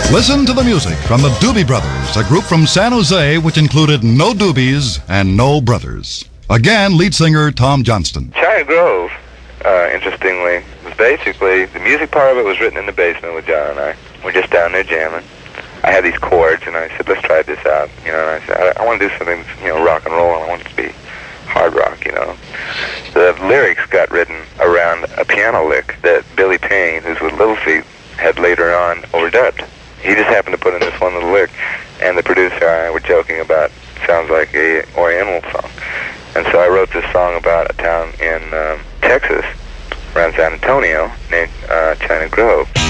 Listen to the music from the Doobie Brothers, a group from San Jose which included no Doobies and no brothers. Again, lead singer Tom Johnston. China Grove, interestingly, was basically, the music part of it was written in the basement with John and I. We're just down there jamming. I had these chords, and I said, let's try this out. You know, and I said, I want to do something that's, rock and roll, and I want it to be hard rock, So the lyrics got written around a piano lick that Billy Payne, who's with Little Feat, had later on overdubbed. He just happened to put in this one little lick, and the producer and I were joking about, sounds like a Oriental song. And so I wrote this song about a town in Texas, around San Antonio, named China Grove.